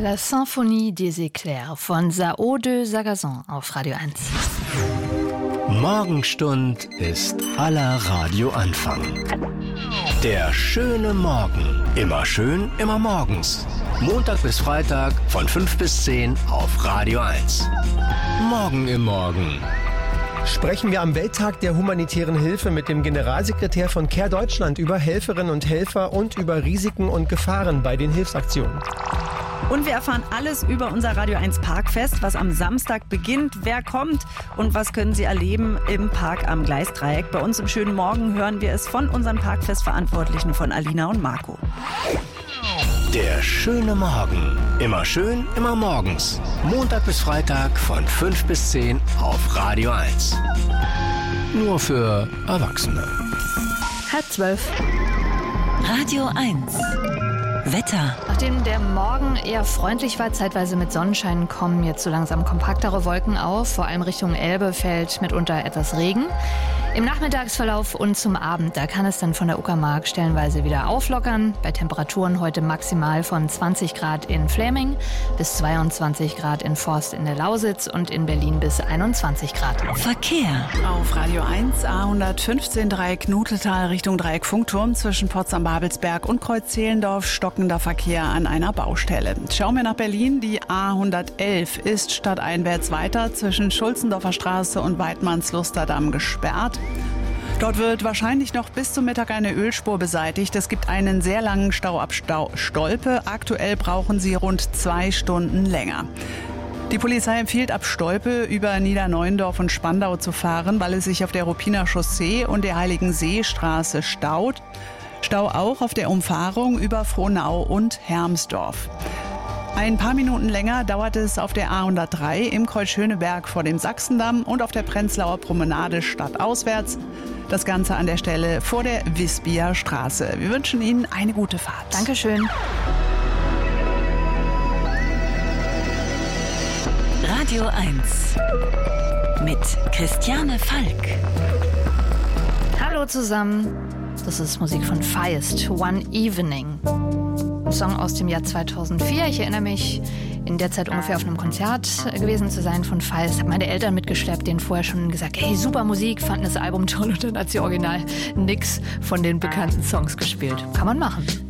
La Symphonie des Éclairs von Sao de Sagazon auf Radio 1. Morgenstund ist aller Radioanfang. Der schöne Morgen. Immer schön, immer morgens. Montag bis Freitag von 5 bis 10 auf Radio 1. Morgen im Morgen. Sprechen wir am Welttag der humanitären Hilfe mit dem Generalsekretär von CARE Deutschland über Helferinnen und Helfer und über Risiken und Gefahren bei den Hilfsaktionen. Und wir erfahren alles über unser Radio 1 Parkfest, was am Samstag beginnt, wer kommt und was können Sie erleben im Park am Gleisdreieck. Bei uns im schönen Morgen hören wir es von unseren Parkfestverantwortlichen, von Alina und Marco. Der schöne Morgen. Immer schön, immer morgens. Montag bis Freitag von 5 bis 10 auf Radio 1. Nur für Erwachsene. 11:30. Radio 1. Wetter. Nachdem der Morgen eher freundlich war, zeitweise mit Sonnenschein, kommen jetzt so langsam kompaktere Wolken auf. Vor allem Richtung Elbe fällt mitunter etwas Regen. Im Nachmittagsverlauf und zum Abend, da kann es dann von der Uckermark stellenweise wieder auflockern. Bei Temperaturen heute maximal von 20 Grad in Fläming bis 22 Grad in Forst in der Lausitz und in Berlin bis 21 Grad. Verkehr. Auf Radio 1 A115 Dreieck Nutetal Richtung Dreieck Funkturm zwischen Potsdam-Babelsberg und Kreuz-Zehlendorf stockender Verkehr an einer Baustelle. Schauen wir nach Berlin. Die A111 ist stadteinwärts weiter zwischen Schulzendorfer Straße und Weidmanns-Lusterdamm gesperrt. Dort wird wahrscheinlich noch bis zum Mittag eine Ölspur beseitigt. Es gibt einen sehr langen Stau ab Stolpe. Aktuell brauchen sie rund 2 Stunden länger. Die Polizei empfiehlt, ab Stolpe über Niederneuendorf und Spandau zu fahren, weil es sich auf der Ruppiner Chaussee und der Heiligenseestraße staut. Stau auch auf der Umfahrung über Frohnau und Hermsdorf. Ein paar Minuten länger dauert es auf der A103 im Kreuz Schöneberg vor dem Sachsendamm und auf der Prenzlauer Promenade stadtauswärts. Das Ganze an der Stelle vor der Wisbier Straße. Wir wünschen Ihnen eine gute Fahrt. Dankeschön. Radio 1 mit Christiane Falk. Hallo zusammen. Das ist Musik von Feist, One Evening. Ein Song aus dem Jahr 2004. Ich erinnere mich, in der Zeit ungefähr auf einem Konzert gewesen zu sein von Feist. Habe meine Eltern mitgeschleppt, denen vorher schon gesagt, hey, super Musik, fanden das Album toll und dann hat sie original nix von den bekannten Songs gespielt. Kann man machen.